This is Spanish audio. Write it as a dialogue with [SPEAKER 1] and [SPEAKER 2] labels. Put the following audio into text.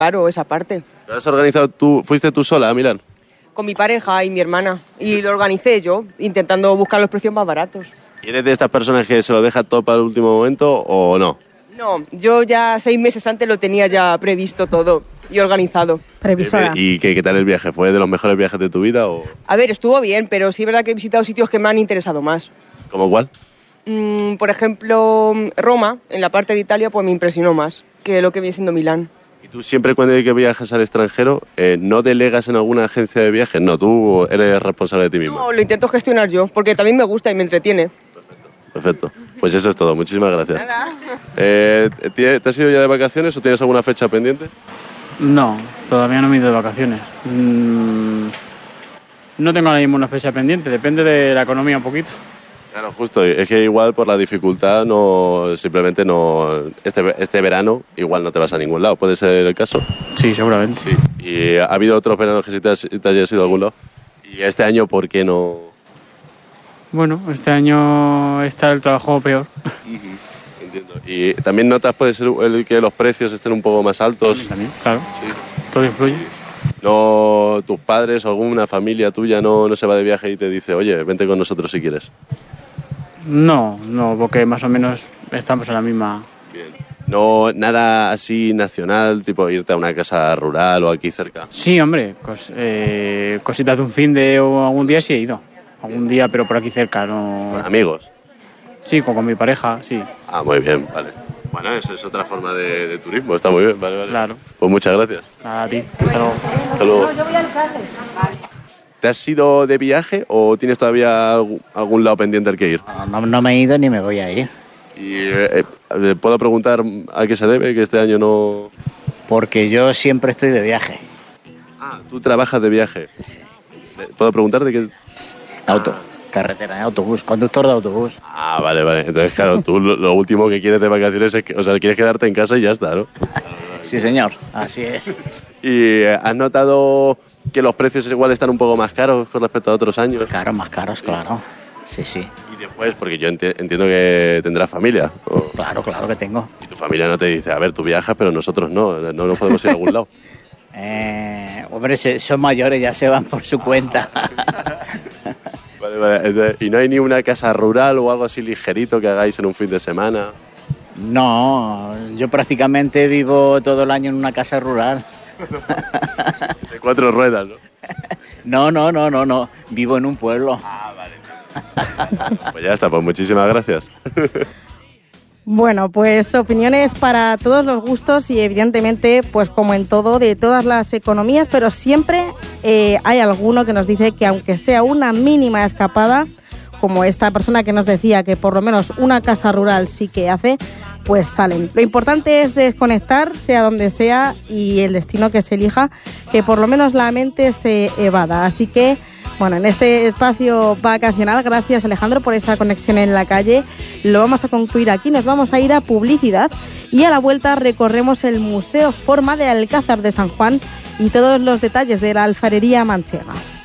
[SPEAKER 1] Claro, esa parte.
[SPEAKER 2] ¿Lo has organizado tú? ¿Fuiste tú sola a Milán?
[SPEAKER 1] Con mi pareja y mi hermana. Y lo organicé yo, intentando buscar los precios más baratos.
[SPEAKER 2] ¿Y eres de estas personas que se lo deja todo para el último momento o no?
[SPEAKER 1] No, yo ya 6 meses antes lo tenía ya previsto todo y organizado.
[SPEAKER 3] Previsora.
[SPEAKER 2] ¿Y qué tal el viaje? ¿Fue de los mejores viajes de tu vida o...?
[SPEAKER 1] A ver, estuvo bien, pero sí es verdad que he visitado sitios que me han interesado más.
[SPEAKER 2] ¿Cómo cuál?
[SPEAKER 1] Por ejemplo, Roma, en la parte de Italia, pues me impresionó más que lo que viene siendo Milán.
[SPEAKER 2] ¿Y tú siempre cuando que viajas al extranjero, no delegas en alguna agencia de viajes? No, tú eres responsable de ti mismo.
[SPEAKER 1] No, lo intento gestionar yo, porque también me gusta y me entretiene.
[SPEAKER 2] Perfecto. Pues eso es todo. Muchísimas gracias.
[SPEAKER 1] Nada.
[SPEAKER 2] ¿Te has ido ya de vacaciones o tienes alguna fecha pendiente?
[SPEAKER 4] No, todavía no me he ido de vacaciones. No tengo ahora mismo una fecha pendiente, depende de la economía un poquito.
[SPEAKER 2] Claro, justo. Es que igual por la dificultad simplemente no... Este verano igual no te vas a ningún lado. ¿Puede ser el caso?
[SPEAKER 4] Sí, seguramente.
[SPEAKER 2] Sí. ¿Y ha habido otros veranos que sí te hayas ido a algún lado? ¿Y este año por qué no...?
[SPEAKER 4] Bueno, este año está el trabajo peor.
[SPEAKER 2] Entiendo. ¿Y también notas puede ser el que los precios estén un poco más altos?
[SPEAKER 4] También, claro.
[SPEAKER 2] Sí.
[SPEAKER 4] Todo influye.
[SPEAKER 2] ¿No tus padres o alguna familia tuya no se va de viaje y te dice, oye, vente con nosotros si quieres?
[SPEAKER 4] No, porque más o menos estamos en la misma...
[SPEAKER 2] Bien. No, nada así nacional, tipo irte a una casa rural o aquí cerca.
[SPEAKER 4] Sí, hombre, cositas de un fin de o algún día sí he ido. Algún día, pero por aquí cerca, no...
[SPEAKER 2] ¿Con amigos?
[SPEAKER 4] Sí, con mi pareja, sí.
[SPEAKER 2] Ah, muy bien, vale. Bueno, eso es otra forma de turismo, está muy bien, vale.
[SPEAKER 4] Claro.
[SPEAKER 2] Pues muchas gracias.
[SPEAKER 4] Nada, a ti. Hasta luego.
[SPEAKER 2] Hasta luego. ¿Te has ido de viaje o tienes todavía algún lado pendiente al que ir?
[SPEAKER 5] No me he ido ni me voy a ir.
[SPEAKER 2] ¿Y puedo preguntar a qué se debe que este año no...?
[SPEAKER 5] Porque yo siempre estoy de viaje.
[SPEAKER 2] Ah, tú trabajas de viaje. ¿Puedo preguntarte qué...?
[SPEAKER 5] Carretera, autobús, conductor de autobús.
[SPEAKER 2] Ah, vale. Entonces, claro, tú lo último que quieres de vacaciones es quieres quedarte en casa y ya está, ¿no?
[SPEAKER 5] Sí, señor, así es.
[SPEAKER 2] ¿Y has notado que los precios igual están un poco más caros con respecto a otros años?
[SPEAKER 5] Claro, más caros, claro. Sí.
[SPEAKER 2] Y después, porque yo entiendo que tendrás familia.
[SPEAKER 5] Claro que tengo.
[SPEAKER 2] Y tu familia no te dice, a ver, tú viajas, pero nosotros no nos podemos ir a algún lado.
[SPEAKER 5] Hombre, son mayores, ya se van por su cuenta.
[SPEAKER 2] Vale. ¿Y no hay ni una casa rural o algo así ligerito que hagáis en un fin de semana?
[SPEAKER 5] No, yo prácticamente vivo todo el año en una casa rural.
[SPEAKER 2] De 4 ruedas, ¿no?
[SPEAKER 5] No. Vivo en un pueblo.
[SPEAKER 2] Ah, vale. Pues ya está, pues muchísimas gracias.
[SPEAKER 3] Bueno, pues opiniones para todos los gustos y evidentemente, pues como en todo, de todas las economías, pero siempre hay alguno que nos dice que aunque sea una mínima escapada, como esta persona que nos decía que por lo menos una casa rural sí que hace, pues salen. Lo importante es desconectar, sea donde sea, y el destino que se elija, que por lo menos la mente se evada. Así que, bueno, en este espacio vacacional, gracias Alejandro por esa conexión en la calle, lo vamos a concluir aquí, nos vamos a ir a publicidad y a la vuelta recorremos el Museo Forma de Alcázar de San Juan y todos los detalles de la alfarería manchega.